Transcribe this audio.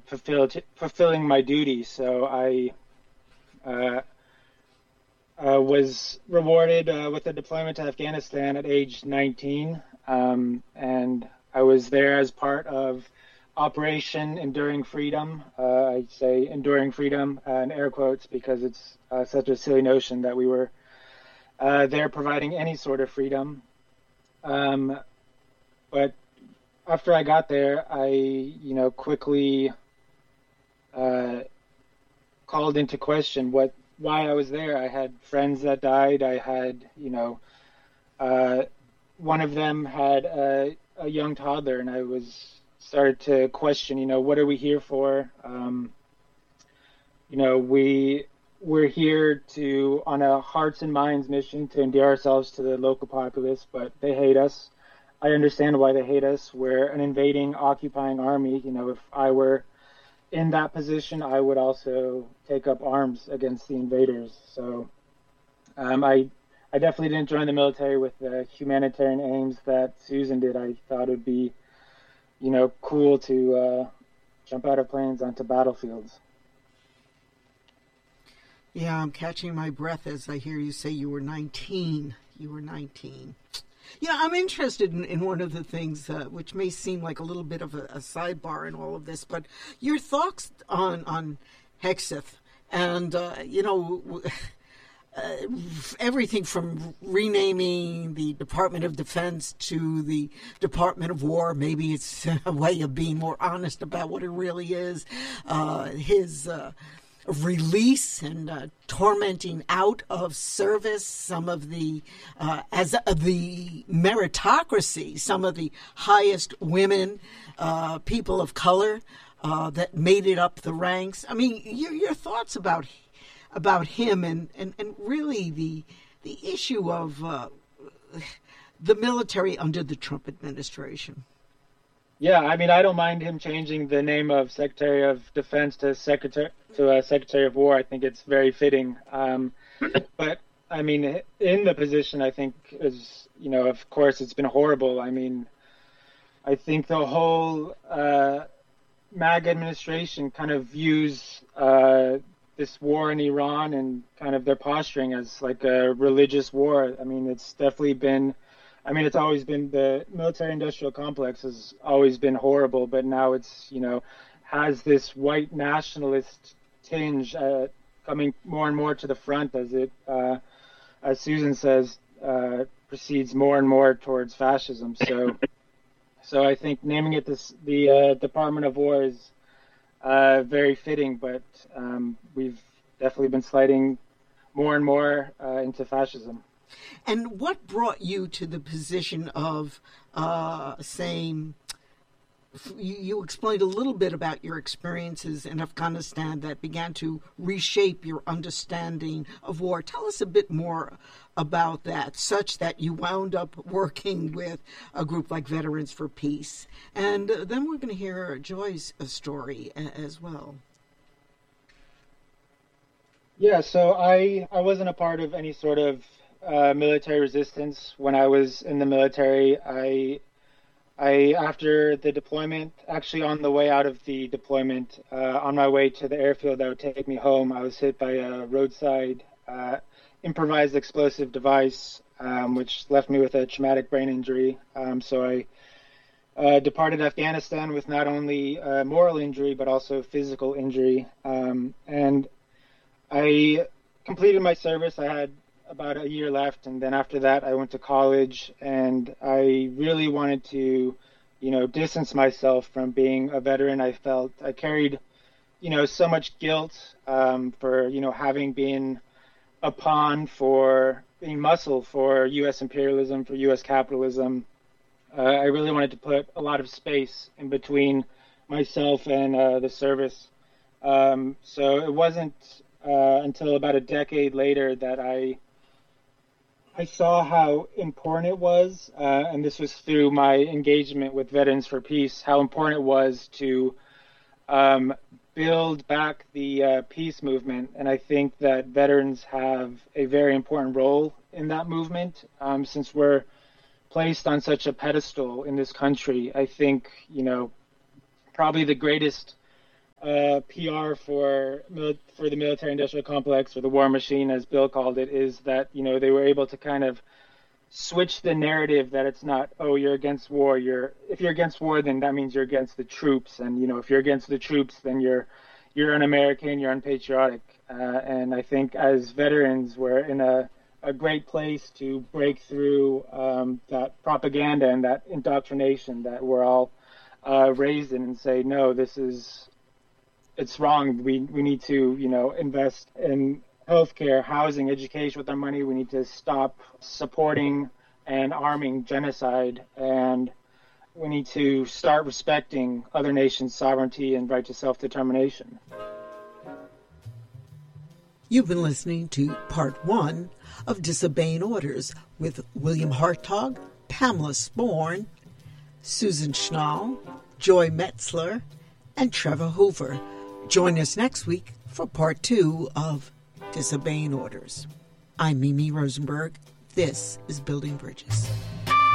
fulfilling my duty. So I uh, was rewarded with a deployment to Afghanistan at age 19, and I was there as part of Operation Enduring Freedom. I say Enduring Freedom in air quotes because it's such a silly notion that we were there providing any sort of freedom. Um, but after I got there, I, quickly uh, called into question why I was there. I had friends that died. I had, uh, one of them had a young toddler, and I was started to question, what are we here for? We're here to on a hearts and minds mission to endear ourselves to the local populace, but they hate us. I understand why they hate us. We're an invading, occupying army. If I were in that position, I would also take up arms against the invaders. So I definitely didn't join the military with the humanitarian aims that Susan did. I thought it would be, cool to jump out of planes onto battlefields. Yeah, I'm catching my breath as I hear you say you were 19. You were 19. I'm interested in one of the things which may seem like a little bit of a sidebar in all of this, but your thoughts on Hexeth and, everything from renaming the Department of Defense to the Department of War. Maybe it's a way of being more honest about what it really is. His release and tormenting out of service some of the the meritocracy, some of the highest women, people of color that made it up the ranks. I mean, your thoughts about him and really the issue of the military under the Trump administration. Yeah, I mean, I don't mind him changing the name of Secretary of Defense to Secretary of War. I think it's very fitting. But I mean, in the position, I think is, of course, it's been horrible. I mean, I think the whole MAGA administration kind of views this war in Iran and kind of their posturing as like a religious war. I mean, it's definitely been. I mean, it's always been the military-industrial complex has always been horrible, but now it's, has this white nationalist tinge coming more and more to the front as it, as Susan says, proceeds more and more towards fascism. So I think naming it the Department of War is very fitting, but we've definitely been sliding more and more into fascism. And what brought you to the position of saying, you explained a little bit about your experiences in Afghanistan that began to reshape your understanding of war. Tell us a bit more about that, such that you wound up working with a group like Veterans for Peace. And then we're going to hear Joy's story as well. Yeah, so I wasn't a part of any sort of military resistance when I was in the military. I after the deployment, actually on the way out of the deployment, on my way to the airfield that would take me home, I was hit by a roadside improvised explosive device, which left me with a traumatic brain injury. So I departed Afghanistan with not only moral injury but also physical injury, and I completed my service. I had about a year left, and then after that I went to college, and I really wanted to distance myself from being a veteran. I felt I carried so much guilt for having been a pawn, for being muscle for US imperialism, for US capitalism. I really wanted to put a lot of space in between myself and the service. So it wasn't until about a decade later that I saw how important it was, and this was through my engagement with Veterans for Peace, how important it was to build back the peace movement. And I think that veterans have a very important role in that movement, since we're placed on such a pedestal in this country. I think, probably the greatest PR for the military-industrial complex, or the war machine, as Bill called it, is that they were able to kind of switch the narrative that it's not, oh, you're against war. If you're against war, then that means you're against the troops, and if you're against the troops, then you're un-American, you're unpatriotic. And I think as veterans, we're in a great place to break through that propaganda and that indoctrination that we're all raised in, and say, no, it's wrong. We need to invest in healthcare, housing, education with our money. We need to stop supporting and arming genocide, and we need to start respecting other nations' sovereignty and right to self-determination. You've been listening to Part 1 of Disobeying Orders with William Hartog, Pamela Sporn, Susan Schnall, Joy Metzler, and Trevor Hoover. Join us next week for Part 2 of Disobeying Orders. I'm Mimi Rosenberg. This is Building Bridges.